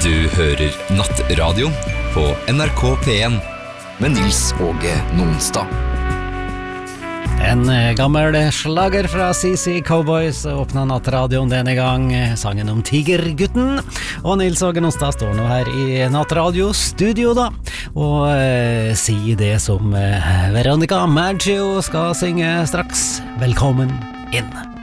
Du hører Nattradio på NRK P1 med Nils Åge Nonstad. En gammel slager fra CC Cowboys åpnet Nattradioen denne gang, sangen om Tigergutten. Og Nils Åge Nonstad står nå her i Nattradio-studio da, og sier det som Veronica Maggio skal synge straks. Velkommen inn.